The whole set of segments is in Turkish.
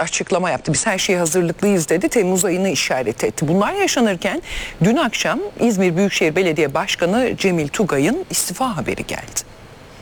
açıklama yaptı. Biz her şeye hazırlıklıyız dedi. Temmuz ayını işaret etti. Bunlar yaşanırken dün akşam İzmir Büyükşehir Belediye Başkanı Cemil Tugay'ın istifa haberi geldi.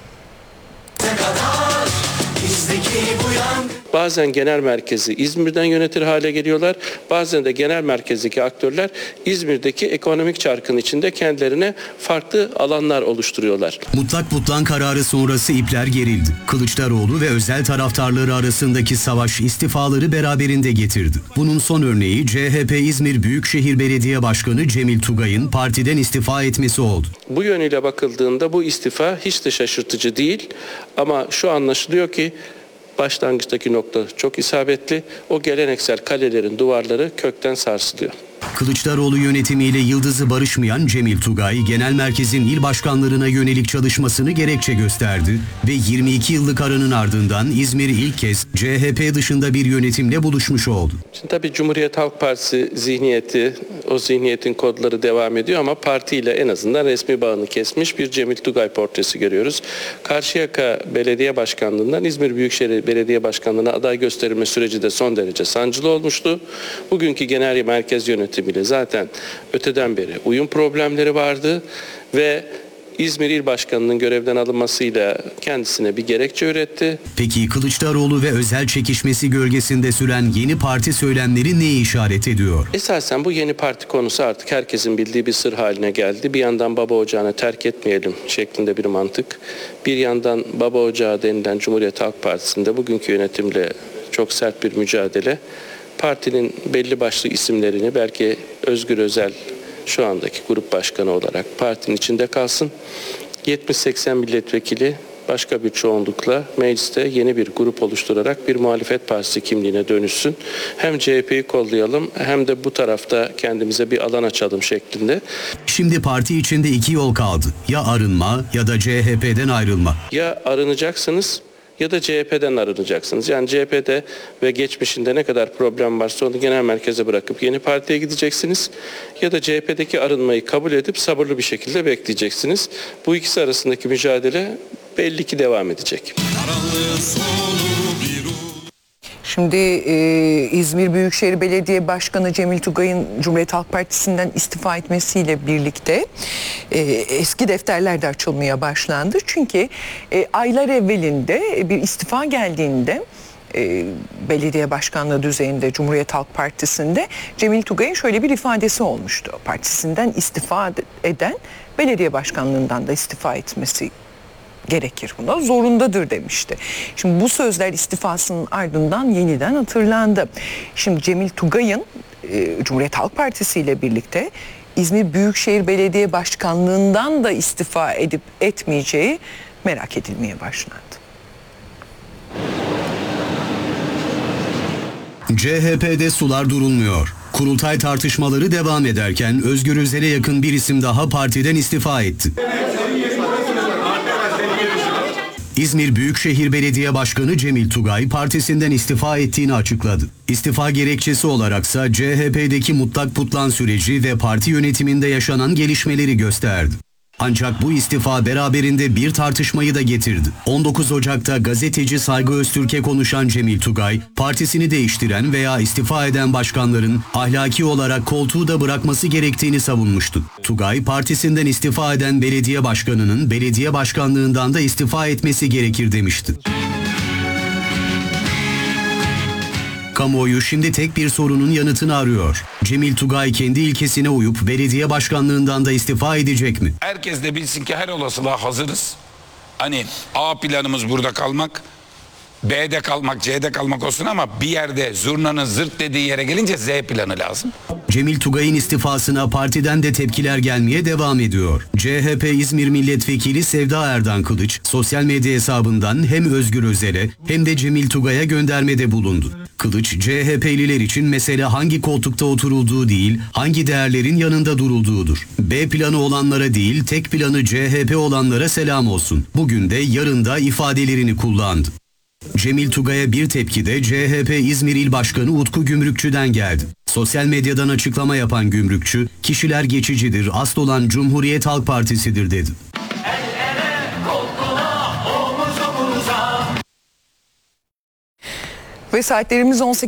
Bazen genel merkezi İzmir'den yönetir hale geliyorlar. Bazen de genel merkezdeki aktörler İzmir'deki ekonomik çarkın içinde kendilerine farklı alanlar oluşturuyorlar. Mutlak butlan kararı sonrası ipler gerildi. Kılıçdaroğlu ve özel taraftarları arasındaki savaş istifaları beraberinde getirdi. Bunun son örneği CHP İzmir Büyükşehir Belediye Başkanı Cemil Tugay'ın partiden istifa etmesi oldu. Bu yönüyle bakıldığında bu istifa hiç de şaşırtıcı değil ama şu anlaşılıyor ki başlangıçtaki nokta çok isabetli. O geleneksel kalelerin duvarları kökten sarsılıyor. Kılıçdaroğlu yönetimiyle yıldızı barışmayan Cemil Tugay, genel merkezin il başkanlarına yönelik çalışmasını gerekçe gösterdi ve 22 yıllık aranın ardından İzmir ilk kez CHP dışında bir yönetimle buluşmuş oldu. Şimdi tabii Cumhuriyet Halk Partisi zihniyeti, o zihniyetin kodları devam ediyor ama partiyle en azından resmi bağını kesmiş bir Cemil Tugay portresi görüyoruz. Karşıyaka Belediye Başkanlığı'ndan İzmir Büyükşehir Belediye Başkanlığı'na aday gösterilme süreci de son derece sancılı olmuştu. Bugünkü genel merkez yönetimiyle zaten öteden beri uyum problemleri vardı ve İzmir İl Başkanı'nın görevden alınmasıyla kendisine bir gerekçe üretti. Peki Kılıçdaroğlu ve özel çekişmesi gölgesinde süren yeni parti söylemleri neyi işaret ediyor? Esasen bu yeni parti konusu artık herkesin bildiği bir sır haline geldi. Bir yandan baba ocağını terk etmeyelim şeklinde bir mantık. Bir yandan baba ocağı denilen Cumhuriyet Halk Partisi'nde bugünkü yönetimle çok sert bir mücadele. Partinin belli başlı isimlerini belki Özgür Özel şu andaki grup başkanı olarak partinin içinde kalsın. 70-80 milletvekili başka bir çoğunlukla mecliste yeni bir grup oluşturarak bir muhalefet partisi kimliğine dönüşsün. Hem CHP'yi kollayalım hem de bu tarafta kendimize bir alan açalım şeklinde. Şimdi parti içinde iki yol kaldı. Ya arınma ya da CHP'den ayrılma. Ya arınacaksınız ya da CHP'den arınacaksınız. Yani CHP'de ve geçmişinde ne kadar problem varsa onu genel merkeze bırakıp yeni partiye gideceksiniz. Ya da CHP'deki arınmayı kabul edip sabırlı bir şekilde bekleyeceksiniz. Bu ikisi arasındaki mücadele belli ki devam edecek. Şimdi İzmir Büyükşehir Belediye Başkanı Cemil Tugay'ın Cumhuriyet Halk Partisi'nden istifa etmesiyle birlikte eski defterler de açılmaya başlandı. Çünkü aylar evvelinde bir istifa geldiğinde belediye başkanlığı düzeyinde Cumhuriyet Halk Partisi'nde Cemil Tugay'ın şöyle bir ifadesi olmuştu. Partisinden istifa eden belediye başkanlığından da istifa etmesi gerekir, buna zorundadır demişti. Şimdi bu sözler istifasının ardından yeniden hatırlandı. Şimdi Cemil Tugay'ın Cumhuriyet Halk Partisi ile birlikte İzmir Büyükşehir Belediye Başkanlığından da istifa edip etmeyeceği merak edilmeye başlandı. CHP'de sular durulmuyor. Kurultay tartışmaları devam ederken Özgür Özel'e yakın bir isim daha partiden istifa etti. İzmir Büyükşehir Belediye Başkanı Cemil Tugay partisinden istifa ettiğini açıkladı. İstifa gerekçesi olaraksa CHP'deki mutlak butlan süreci ve parti yönetiminde yaşanan gelişmeleri gösterdi. Ancak bu istifa beraberinde bir tartışmayı da getirdi. 19 Ocak'ta gazeteci Saygı Öztürk'e konuşan Cemil Tugay, partisini değiştiren veya istifa eden başkanların ahlaki olarak koltuğu da bırakması gerektiğini savunmuştu. Tugay, partisinden istifa eden belediye başkanının belediye başkanlığından da istifa etmesi gerekir demişti. Kamuoyu şimdi tek bir sorunun yanıtını arıyor. Cemil Tugay kendi ilkesine uyup belediye başkanlığından da istifa edecek mi? Herkes de bilsin ki her olasılığa hazırız. Hani A planımız burada kalmak, B'de kalmak, C'de kalmak olsun ama bir yerde zurnanın zırt dediği yere gelince Z planı lazım. Cemil Tugay'ın istifasına partiden de tepkiler gelmeye devam ediyor. CHP İzmir Milletvekili Sevda Erdan Kılıç, sosyal medya hesabından hem Özgür Özel'e hem de Cemil Tugay'a göndermede bulundu. Kılıç, CHP'liler için mesele hangi koltukta oturulduğu değil, hangi değerlerin yanında durulduğudur. B planı olanlara değil, tek planı CHP olanlara selam olsun. Bugün de yarın da ifadelerini kullandı. Cemil Tugay'a bir tepki de CHP İzmir İl Başkanı Utku Gümrükçü'den geldi. Sosyal medyadan açıklama yapan Gümrükçü, kişiler geçicidir, asıl olan Cumhuriyet Halk Partisi'dir dedi. Ve saatlerimiz 18.